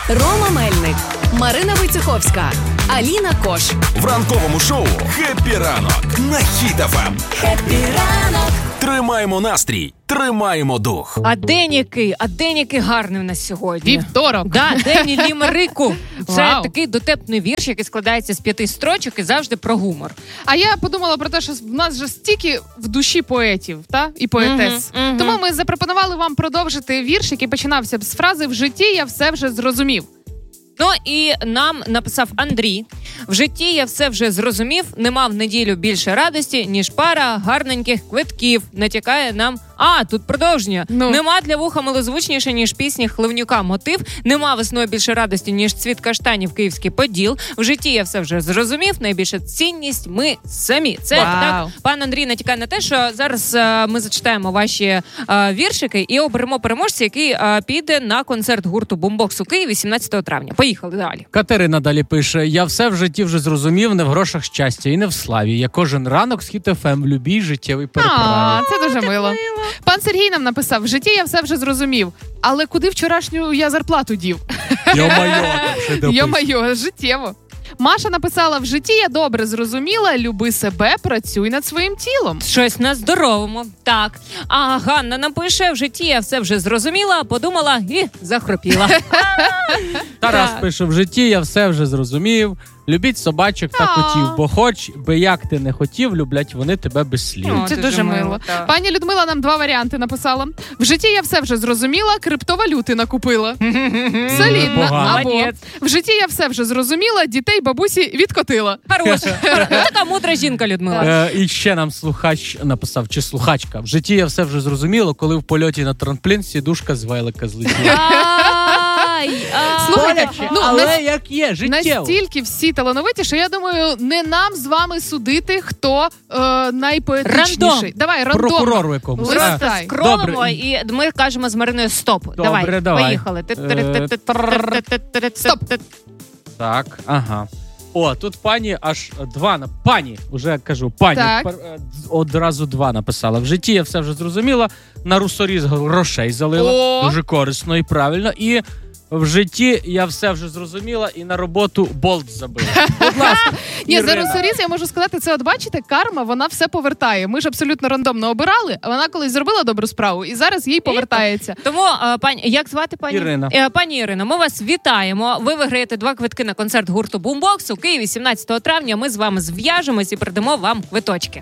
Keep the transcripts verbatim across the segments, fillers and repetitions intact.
Рома Мельник, Марина Войцеховська, Аліна Кош. В ранковому шоу «Хеппі ранок» на Хіт еф ем. Хеппі ранок. Тримаємо настрій, тримаємо дух. А день який, а день який гарний у нас сьогодні. Вівторок. Да, день лімерику. Це Вау. такий дотепний вірш, який складається з п'яти строчок і завжди про гумор. А я подумала про те, що в нас же стільки в душі поетів, та? І поетес. Мгм, мгм. Тому ми запропонували вам продовжити вірш, який починався з фрази «В житті я все вже зрозумів». Ну і нам написав Андрій. В житті я все вже зрозумів, не мав неділю більше радості, ніж пара гарненьких квитків. Натякає нам... А, тут продовження. Ну. Нема для вуха милозвучніше, ніж пісні Хливнюка мотив. Нема весною більше радості, ніж цвіт каштанів Київський Поділ. В житті я все вже зрозумів, найбільша цінність ми самі. Це Вау. так, пан Андрій натякає на те, що зараз е, ми зачитаємо ваші е, віршики і оберемо переможця, який е, піде на концерт гурту «Бумбокс» у Києві сімнадцятого травня. Поїхали далі. Катерина далі пише: я все в житті вже зрозумів, не в грошах щастя і не в славі. Я кожен ранок з Хіт еф ем в любій життєвій переправі. А, це дуже мило. Пан Сергій нам написав: в житті я все вже зрозумів, але куди вчорашню я зарплату дів? Йо-майо, там ще дописано. Йо-майо, життєво. Маша написала: в житті я добре зрозуміла, люби себе, працюй над своїм тілом. Щось на здоровому. Так. А Ганна нам пише: в житті я все вже зрозуміла, подумала і захропіла. Тарас Так. пише: в житті я все вже зрозумів. Любіть собачок та А. котів, бо хоч би як ти не хотів, люблять вони тебе без слів. О, Це дуже дуже мило, мило. так. Пані Людмила нам два варіанти написала. В житті я все вже зрозуміла, криптовалюти накупила. Солідно. Непогано. Або Молодець. в житті я все вже зрозуміла, дітей бабусі відкотила. Хороша. Така мудра жінка, Людмила. Е, і ще нам слухач написав, чи слухачка: в житті я все вже зрозуміло, коли в польоті на трамплін сідушка з велика злетіла. Ай, ай. Слухайте, ну, але нас- як є, життєво. Настільки всі талановиті, що я думаю, не нам з вами судити, хто е, найпоетичніший. Рандом. Давай, рандомно. Прокурору якомусь. Лист- А, Просто Скролимо, Добре. і ми кажемо з Мариною стоп. Добре, давай. Поїхали. Стоп. Так, ага. О, тут пані аж два на пані, вже кажу, пані Так. пер- е, одразу два написала. В житті я все вже зрозуміла, на русоріз грошей залила, О! дуже корисно і правильно. І в житті я все вже зрозуміла і на роботу болт забила. Будь ласка, Ні, за Ірина. русоріз я можу сказати, це от бачите, карма, вона все повертає. Ми ж абсолютно рандомно обирали, а вона колись зробила добру справу, і зараз їй повертається. Тому, е, пані, як звати пані? Ірина. Е, Пані Ірино, ми вас вітаємо. Ви виграєте два квитки на концерт гурту «Бумбокс» у Києві сімнадцятого травня. Ми з вами зв'яжемось і передамо вам квиточки.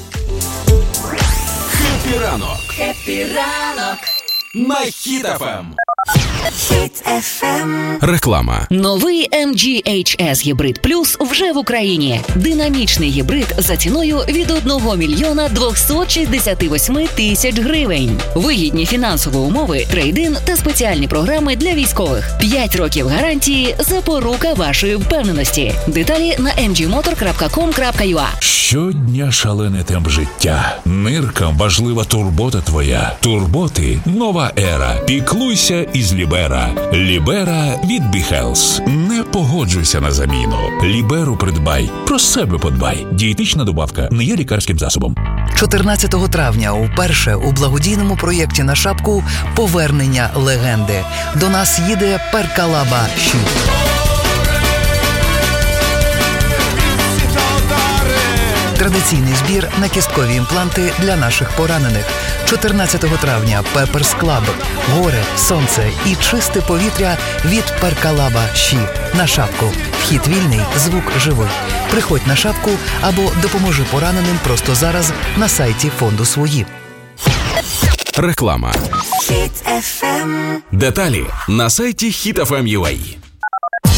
Хеппі ранок. Хеппі ранок. На Хіт еф ем. Хіт еф ем. Реклама. Новий ем джі ейч ес Гібрид Плюс вже в Україні. Динамічний гібрид за ціною від одного мільйона двохсот шістдесят вісім тисяч гривень. Вигідні фінансові умови, трейд-ін та спеціальні програми для військових. п'ять років гарантії – запорука вашої впевненості. Деталі на ем джі мотор крапка ком крапка ю а. Щодня шалений темп життя. Ниркам важлива турбота твоя. Турботи – нова ера. Піклуйся із Лібера. Лібера від Біхелс. Не погоджуйся на заміну. Ліберу придбай. Про себе подбай. Дієтична добавка не є лікарським засобом. чотирнадцятого травня уперше у благодійному проєкті на шапку «Повернення легенди». До нас їде Перкалаба Щі. Традиційний збір на кісткові імпланти для наших поранених. чотирнадцятого травня Пеперс Клаб. Горе, сонце і чисте повітря від Перкалаба Щі. На шапку. Вхід вільний, звук живий. Приходь на шапку або допоможи пораненим просто зараз на сайті фонду «Свої». Реклама. Хіт еф ем. Деталі на сайті хіт еф ем точка ю а.